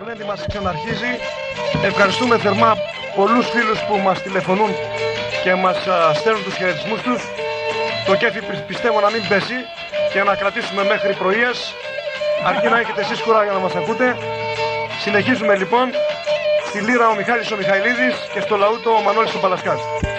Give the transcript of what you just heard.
Λαβρέντη μας ξαναρχίζει. Ευχαριστούμε θερμά πολλούς φίλους που μας τηλεφωνούν και μας στέλνουν τους χαιρετισμούς τους. Το κέφι πιστεύω να μην πέσει και να κρατήσουμε μέχρι πρωίας, αρκεί να έχετε εσείς κουράγιο να μας ακούτε. Συνεχίζουμε λοιπόν στη λύρα ο Μιχάλης ο Μιχαηλίδης και στο λαούτο ο Μανώλης ο Παλασκάς.